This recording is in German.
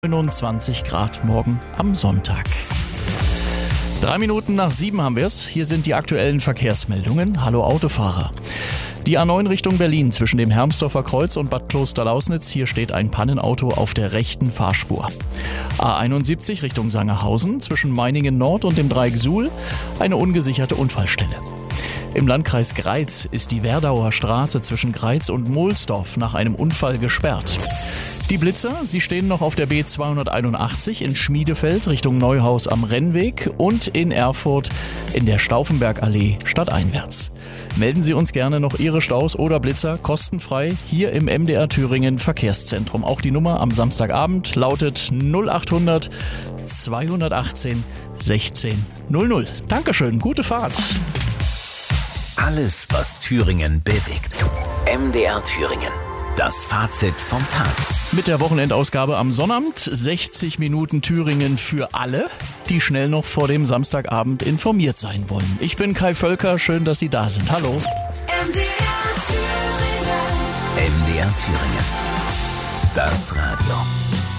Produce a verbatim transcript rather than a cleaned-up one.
neunundzwanzig Grad morgen am Sonntag. Drei Minuten nach sieben haben wir es. Hier sind die aktuellen Verkehrsmeldungen. Hallo Autofahrer. Die A neun Richtung Berlin zwischen dem Hermsdorfer Kreuz und Bad Klosterlausnitz. Hier steht ein Pannenauto auf der rechten Fahrspur. A einundsiebzig Richtung Sangerhausen zwischen Meiningen Nord und dem Dreieck Suhl. Eine ungesicherte Unfallstelle. Im Landkreis Greiz ist die Werdauer Straße zwischen Greiz und Mohlsdorf nach einem Unfall gesperrt. Die Blitzer, sie stehen noch auf der B zweihunderteinundachtzig in Schmiedefeld Richtung Neuhaus am Rennweg und in Erfurt in der Stauffenbergallee stadteinwärts. Melden Sie uns gerne noch Ihre Staus oder Blitzer kostenfrei hier im M D R Thüringen Verkehrszentrum. Auch die Nummer am Samstagabend lautet null achthundert zweihundertachtzehn sechzehn null null. Dankeschön, gute Fahrt. Alles, was Thüringen bewegt. M D R Thüringen. Das Fazit vom Tag. Mit der Wochenendausgabe am Sonnabend sechzig Minuten Thüringen für alle, die schnell noch vor dem Samstagabend informiert sein wollen. Ich bin Kai Völker, schön, dass Sie da sind. Hallo. M D R Thüringen. M D R Thüringen. Das Radio.